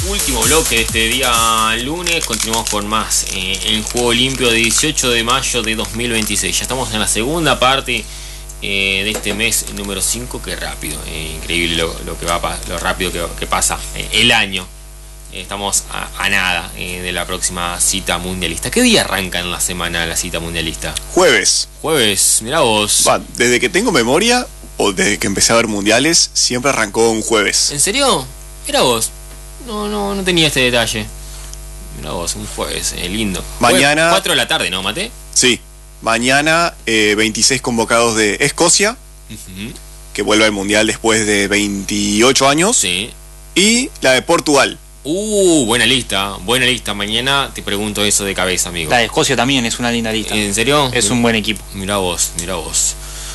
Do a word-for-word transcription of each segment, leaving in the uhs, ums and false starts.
último bloque de este día lunes. Continuamos con más eh, en Juego Limpio de dieciocho de mayo de dos mil veintiséis. Ya estamos en la segunda parte eh, de este mes número cinco. Qué rápido, eh, increíble lo, lo, que va, lo rápido que, que pasa eh, el año. Eh, estamos a, a nada eh, de la próxima cita mundialista. ¿Qué día arranca en la semana la cita mundialista? Jueves. Jueves, mirá vos. Va, desde que tengo memoria, o desde que empecé a ver mundiales, siempre arrancó un jueves. ¿En serio? Mirá vos. No, no, no tenía este detalle. Mirá vos, un jueves, eh, lindo. Mañana... cuatro de la tarde, ¿no, Mate? Sí. Mañana, eh, veintiséis convocados de Escocia, uh-huh. que vuelve al mundial después de veintiocho años. Sí. Y la de Portugal. Uh, buena lista, buena lista. Mañana te pregunto eso de cabeza, amigo. La de Escocia también es una linda lista. ¿En serio? Es un buen equipo. Mirá vos, mirá vos.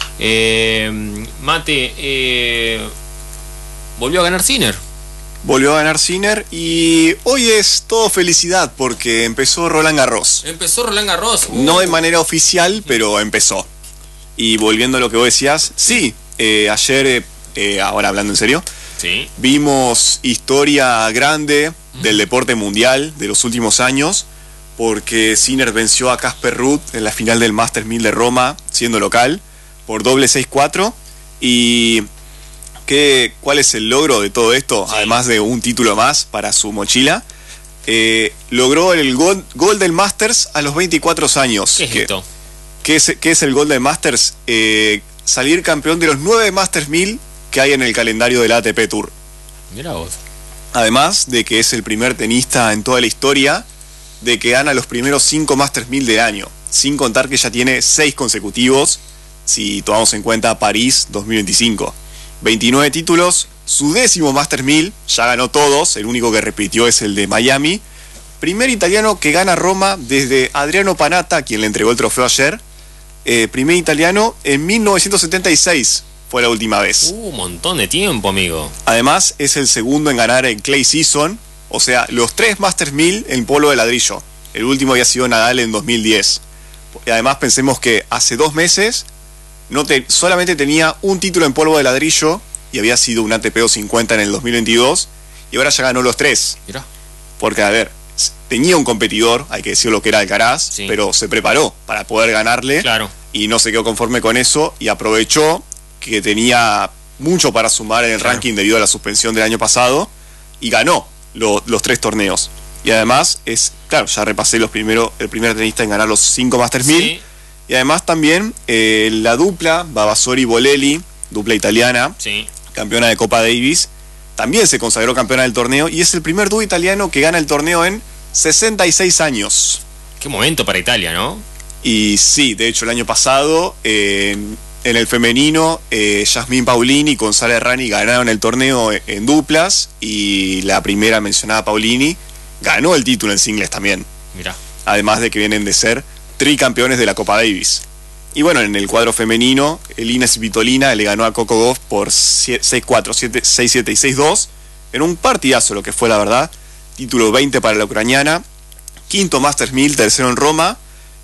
Eh, Mate, eh, volvió a ganar Sinner. Volvió a ganar Sinner y hoy es todo felicidad porque empezó Roland Garros. Empezó Roland Garros. Uh. No de manera oficial, pero empezó. Y volviendo a lo que vos decías, sí, eh, ayer, eh, ahora hablando en serio, sí. vimos historia grande del deporte mundial de los últimos años, porque Sinner venció a Casper Ruud en la final del Masters mil de Roma, siendo local, por doble seis cuatro. Y ¿qué, ¿cuál es el logro de todo esto? Sí. Además de un título más para su mochila, eh, logró el gol, Golden Masters a los veinticuatro años. ¿Qué es que, esto? ¿Qué es, qué es el Golden Masters? Eh, salir campeón de los nueve Masters mil que hay en el calendario del A T P Tour. Mirá vos. Además de que es el primer tenista en toda la historia de que gana los primeros cinco Masters mil del año, sin contar que ya tiene seis consecutivos, si tomamos en cuenta París dos mil veinticinco. veintinueve títulos, su décimo Masters mil, ya ganó todos, el único que repitió es el de Miami. Primer italiano que gana Roma desde Adriano Panatta, quien le entregó el trofeo ayer. Eh, primer italiano en mil novecientos setenta y seis. Fue la última vez. Uh, un montón de tiempo, amigo. Además, es el segundo en ganar en Clay Season, o sea, los tres Masters mil en polvo de ladrillo. El último había sido Nadal en dos mil diez. Y además pensemos que hace dos meses no te, solamente tenía un título en polvo de ladrillo y había sido un A T P doscientos cincuenta en el dos mil veintidós y ahora ya ganó los tres. Mirá. Porque, a ver, tenía un competidor, hay que decir lo que era Alcaraz, sí. pero se preparó para poder ganarle. Claro. Y no se quedó conforme con eso y aprovechó que tenía mucho para sumar en el claro. ranking debido a la suspensión del año pasado y ganó lo, los tres torneos. Y además es, claro, ya repasé los primeros, el primer tenista en ganar los cinco Masters mil. Sí. Y además también eh, la dupla Vavasori-Bolelli, dupla italiana, sí. campeona de Copa Davis, también se consagró campeona del torneo y es el primer dúo italiano que gana el torneo en sesenta y seis años. Qué momento para Italia, ¿no? Y sí, de hecho el año pasado eh, en el femenino, eh, Yasmín Paolini y Gonzalo Errani ganaron el torneo en duplas y la primera mencionada Paolini ganó el título en singles también. Mirá. Además de que vienen de ser tricampeones de la Copa Davis. Y bueno, en el cuadro femenino, Elina Svitolina le ganó a Coco Gauff por seis cuatro, seis siete y seis dos en un partidazo, lo que fue la verdad. Título veinte para la ucraniana, quinto Masters mil, tercero en Roma.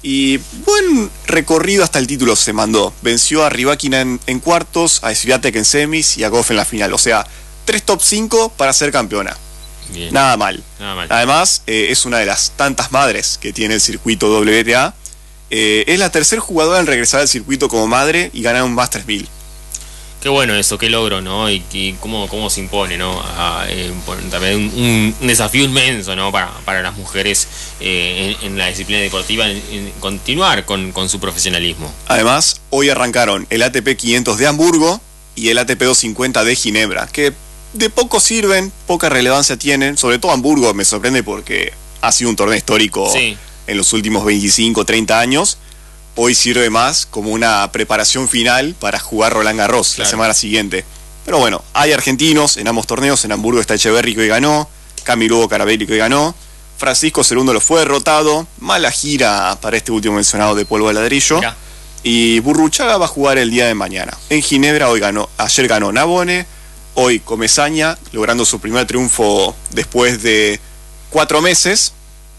Y buen recorrido hasta el título se mandó. Venció a Rybakina en, en cuartos, a Swiatek en semis y a Gauff en la final. O sea, tres top cinco para ser campeona. Bien. Nada mal. Nada mal. Además, eh, es una de las tantas madres que tiene el circuito W T A. Eh, es la tercer jugadora en regresar al circuito como madre y ganar un Masters mil. Qué bueno eso, qué logro, ¿no? Y, y cómo, cómo se impone, ¿no? A, eh, también un, un desafío inmenso, ¿no? Para, para las mujeres eh, en, en la disciplina deportiva, en, en continuar con, con su profesionalismo. Además, hoy arrancaron el A T P quinientos de Hamburgo y el A T P doscientos cincuenta de Ginebra, que de poco sirven, poca relevancia tienen. Sobre todo Hamburgo me sorprende porque ha sido un torneo histórico sí. en los últimos veinticinco, treinta años. Hoy sirve más como una preparación final para jugar Roland Garros claro. la semana siguiente. Pero bueno, hay argentinos en ambos torneos. En Hamburgo está Echeverri que ganó, Camilo Carabelli que ganó, Francisco Cerundo fue derrotado, mala gira para este último mencionado de polvo de ladrillo. Mirá. Y Burruchaga va a jugar el día de mañana. En Ginebra hoy ganó, ayer ganó Nabone, hoy Comesaña, logrando su primer triunfo después de cuatro meses.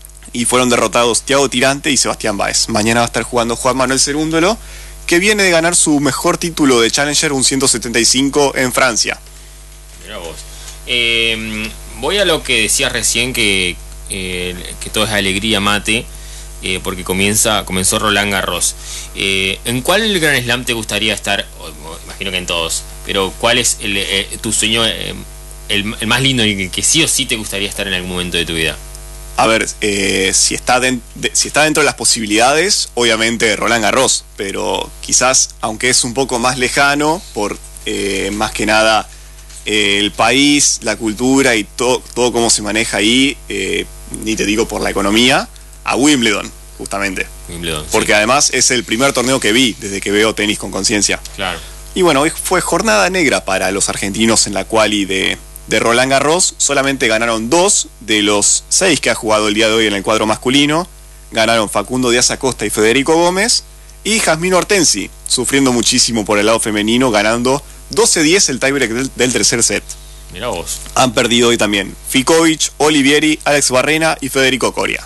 Y fueron derrotados Thiago Tirante y Sebastián Báez. Mañana va a estar jugando Juan Manuel Cerúndolo, que viene de ganar su mejor título de Challenger, un ciento setenta y cinco en Francia. Mirá vos. Eh, voy a lo que decías recién, que, eh, que todo es alegría, Mate, eh, porque comienza comenzó Roland Garros. Eh, ¿En cuál Grand Slam te gustaría estar? Oh, imagino que en todos, pero ¿cuál es el, eh, tu sueño, eh, el, el más lindo, y que sí o sí te gustaría estar en algún momento de tu vida? A ver, eh, si, está de, de, si está dentro de las posibilidades, obviamente Roland Garros, pero quizás, aunque es un poco más lejano, por eh, más que nada eh, el país, la cultura y to, todo cómo se maneja ahí, eh, ni te digo por la economía, a Wimbledon, justamente. Wimbledon, porque sí. Además es el primer torneo que vi desde que veo tenis con conciencia. Claro. Y bueno, hoy fue jornada negra para los argentinos en la quali de... De Roland Garros. Solamente ganaron dos de los seis que ha jugado el día de hoy en el cuadro masculino. Ganaron Facundo Díaz Acosta y Federico Gómez. Y Jasmine Hortensi, sufriendo muchísimo por el lado femenino, ganando doce diez el tiebreak del, del tercer set. Mirá vos. Han perdido hoy también Ficovich, Olivieri, Alex Barrena y Federico Coria.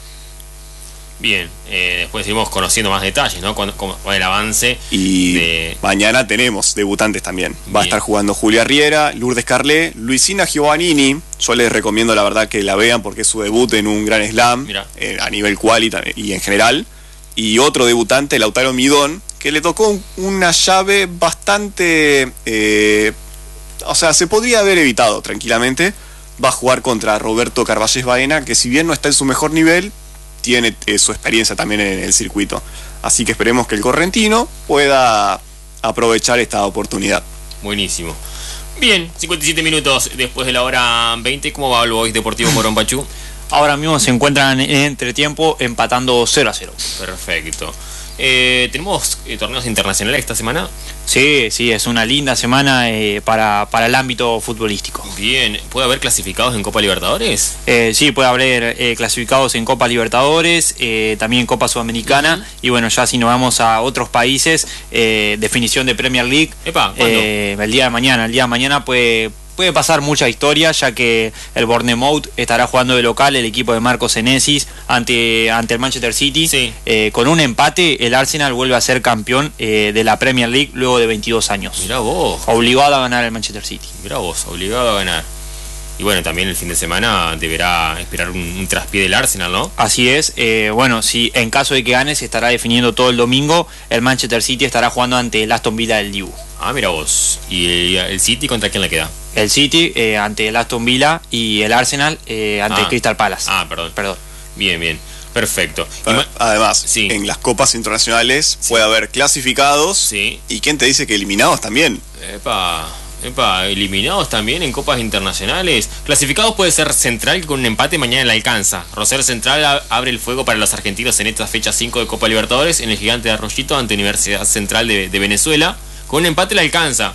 Bien, eh, después seguimos conociendo más detalles, ¿no? Con, con, con el avance. Y de... mañana tenemos debutantes también. Va a Bien. estar jugando Julia Riera, Lourdes Carlé, Luisina Giovannini. Yo les recomiendo la verdad que la vean porque es su debut en un Grand Slam, eh, a nivel quali y en general. Y otro debutante, Lautaro Midón, que le tocó un, una llave bastante... Eh, o sea, se podría haber evitado tranquilamente. Va a jugar contra Roberto Carballes Baena, que si bien no está en su mejor nivel, tiene eh, su experiencia también en el circuito. Así que esperemos que el correntino pueda aprovechar esta oportunidad. Buenísimo. Bien, cincuenta y siete minutos después de la hora veinte. ¿Cómo va el Boys Deportivo Morón Pachú? Ahora mismo se encuentran en entretiempo empatando cero a cero. Perfecto. Eh, ¿Tenemos eh, torneos internacionales esta semana? Sí, sí, es una linda semana eh, para, para el ámbito futbolístico. Bien, ¿puede haber clasificados en Copa Libertadores? Eh, sí, puede haber eh, clasificados en Copa Libertadores, eh, también en Copa Sudamericana. Uh-huh. Y bueno, ya si nos vamos a otros países, eh, definición de Premier League. Epa, ¿cuándo? Eh, el día de mañana, el día de mañana puede... Puede pasar mucha historia, ya que el Bournemouth estará jugando de local, el equipo de Marco Senesi, ante, ante el Manchester City. Sí. Eh, con un empate, el Arsenal vuelve a ser campeón eh, de la Premier League luego de veintidós años. Mirá vos. Obligado a ganar el Manchester City. Mirá vos, obligado a ganar. Y bueno, también el fin de semana deberá esperar un, un traspié del Arsenal, ¿no? Así es. Eh, bueno, si en caso de que gane, se estará definiendo todo el domingo. El Manchester City estará jugando ante el Aston Villa del Dibu. Ah, mira vos. ¿Y el, el City contra quién le queda? El City eh, ante el Aston Villa y el Arsenal eh, ante ah. el Crystal Palace. Ah, perdón. Perdón. Bien, bien. Perfecto. Pero, además, sí. en las copas internacionales sí. puede haber clasificados. Sí. ¿Y quién te dice que eliminados también? Epa, epa, eliminados también en copas internacionales. Clasificados puede ser Central, que con un empate mañana le alcanza. Rosario Central abre el fuego para los argentinos en esta fecha cinco de Copa Libertadores en el Gigante de Arroyito ante Universidad Central de, de Venezuela. Con un empate le alcanza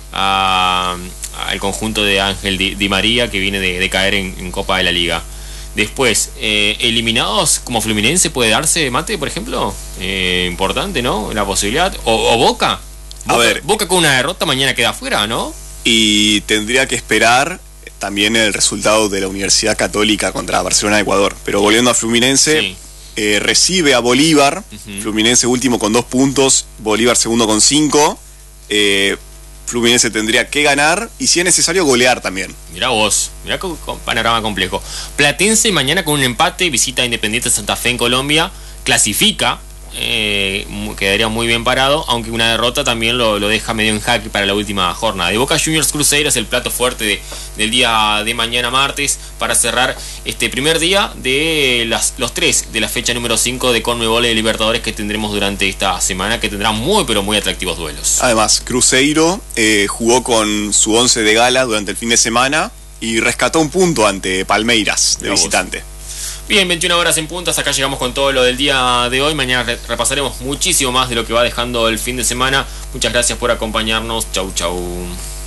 a, al conjunto de Ángel Di, Di María, que viene de, de caer en, en Copa de la Liga. Después, eh, eliminados como Fluminense puede darse, Mate, por ejemplo. Eh, importante, ¿no? La posibilidad. O, o Boca. Boca. A ver. Boca con una derrota mañana queda afuera, ¿no? Y tendría que esperar también el resultado de la Universidad Católica contra Barcelona de Ecuador. Pero volviendo a Fluminense, sí. eh, recibe a Bolívar. Uh-huh. Fluminense último con dos puntos, Bolívar segundo con cinco. Eh, Fluminense tendría que ganar y si es necesario golear también. Mirá vos, mirá con, con panorama complejo. Platense mañana con un empate, visita a Independiente Santa Fe en Colombia, clasifica, eh, quedaría muy bien parado, aunque una derrota también lo, lo deja medio en jaque para la última jornada. De Boca Juniors Cruzeiro es el plato fuerte de, del día de mañana martes para cerrar este primer día de las, los tres de la fecha número cinco de Conmebol de Libertadores que tendremos durante esta semana, que tendrá muy pero muy atractivos duelos. Además, Cruzeiro eh, jugó con su once de gala durante el fin de semana y rescató un punto ante Palmeiras de Mirá visitante. Vos. Bien, veintiuna horas en puntas, acá llegamos con todo lo del día de hoy. Mañana re repasaremos muchísimo más de lo que va dejando el fin de semana. Muchas gracias por acompañarnos. Chau, chau.